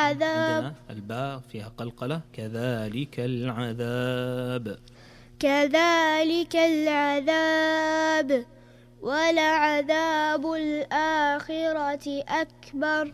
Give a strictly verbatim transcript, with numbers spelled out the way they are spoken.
العذاب. عندنا الباء فيها قلقلة. كذلك العذاب. كذلك العذاب ولعذاب الآخرة أكبر